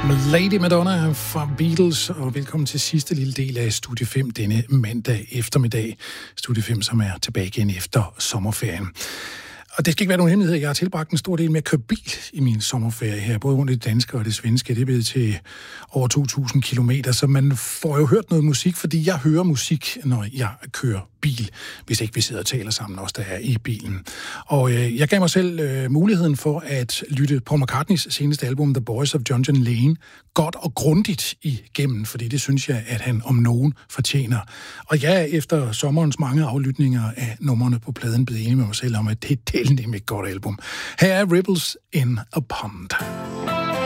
Lady Madonna fra Beatles, og velkommen til sidste lille del af Studie 5 denne mandag eftermiddag. Studie 5, som er tilbage igen efter sommerferien. Og det skal ikke være nogen hemmelighed, jeg har tilbragt en stor del med at køre bil i min sommerferie her, både rundt i det danske og det svenske. Det er blevet til over 2.000 kilometer, så man får jo hørt noget musik, fordi jeg hører musik, når jeg kører bil, hvis ikke vi sidder og taler sammen, også der er i bilen. Og jeg gav mig selv muligheden for at lytte Paul McCartneys seneste album, The Boys of John Lane, godt og grundigt igennem, fordi det synes jeg, at han om nogen fortjener. Og jeg er efter sommerens mange aflytninger af numrene på pladen blevet enig med mig selv om, at det er et godt album. Her er Ripples in a Pond.